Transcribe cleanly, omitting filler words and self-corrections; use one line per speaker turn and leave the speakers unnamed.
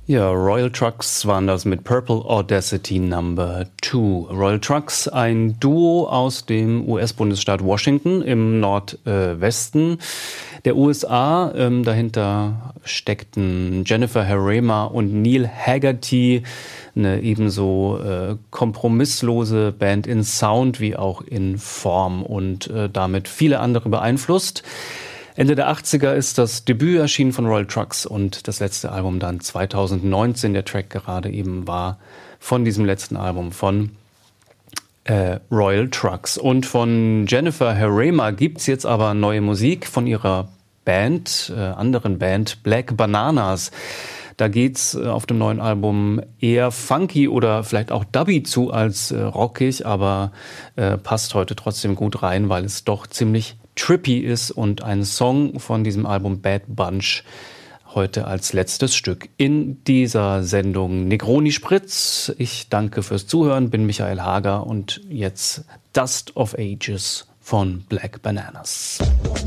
Ja, Royal Trucks waren das mit Purple Audacity Number 2. Royal Trucks, ein Duo aus dem US-Bundesstaat Washington im Nordwesten der USA. Dahinter steckten Jennifer Harema und Neil Haggerty, eine ebenso kompromisslose Band in Sound wie auch in Form und damit viele andere beeinflusst. Ende der 80er ist das Debüt erschienen von Royal Trucks und das letzte Album dann 2019. Der Track gerade eben war von diesem letzten Album von Royal Trucks. Und von Jennifer Harema gibt's jetzt aber neue Musik von ihrer Band, anderen Band Black Bananas. Da geht's auf dem neuen Album eher funky oder vielleicht auch dubby zu als rockig, aber passt heute trotzdem gut rein, weil es doch ziemlich trippy ist und ein Song von diesem Album Bad Bunch heute als letztes Stück in dieser Sendung Negroni Spritz. Ich danke fürs Zuhören, bin Michael Hager und jetzt Dust of Ages von Black Bananas.